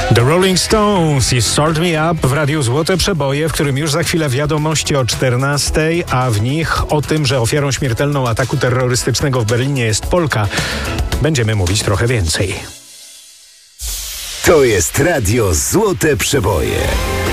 The Rolling Stones i Start Me Up w Radiu Złote Przeboje, w którym już za chwilę wiadomości o 14:00, a w nich o tym, że ofiarą śmiertelną ataku terrorystycznego w Berlinie jest Polka, będziemy mówić trochę więcej. To jest Radio Złote Przeboje.